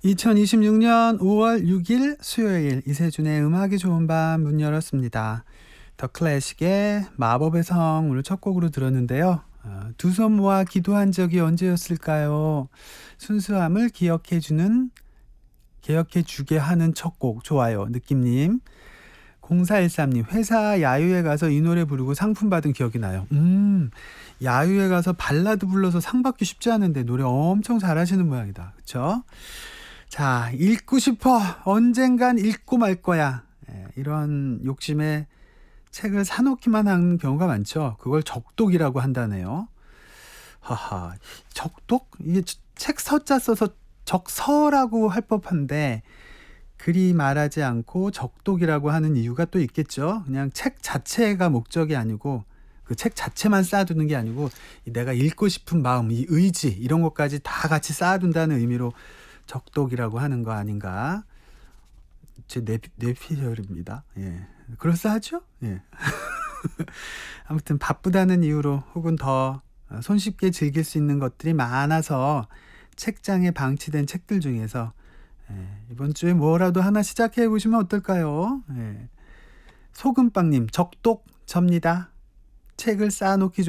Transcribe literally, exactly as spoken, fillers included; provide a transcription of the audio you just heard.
이천이십육년 오월 육일 수요일 이세준의 음악이 좋은 밤 문 열었습니다. 더 클래식의 마법의 성 오늘 첫 곡으로 들었는데요. 어, 두 손 모아 기도한 적이 언제였을까요? 순수함을 기억해주는 기억해주게 하는 첫 곡 좋아요. 느낌님. 공사일삼님 회사 야유회 가서 이 노래 부르고 상품 받은 기억이 나요. 음 야유회 가서 발라드 불러서 상 받기 쉽지 않은데 노래 엄청 잘하시는 모양이다. 그쵸? 자, 읽고 싶어. 언젠간 읽고 말 거야. 예, 이런 욕심에 책을 사놓기만 하는 경우가 많죠. 그걸 적독이라고 한다네요. 하하, 적독? 이게 책 서자 써서 적서라고 할 법한데 그리 말하지 않고 적독이라고 하는 이유가 또 있겠죠. 그냥 책 자체가 목적이 아니고 그 책 자체만 쌓아두는 게 아니고 내가 읽고 싶은 마음, 이 의지 이런 것까지 다 같이 쌓아둔다는 의미로 적독이라고 하는 거 아닌가. 제 뇌피, 뇌피셜입니다. 예, 그럴싸하죠? 예. 아무튼 바쁘다는 이유로 혹은 더 손쉽게 즐길 수 있는 것들이 많아서 책장에 방치된 책들 중에서 예, 이번 주에 뭐라도 하나 시작해 보시면 어떨까요? 예. 소금빵님 적독 접니다. 책을 쌓아놓기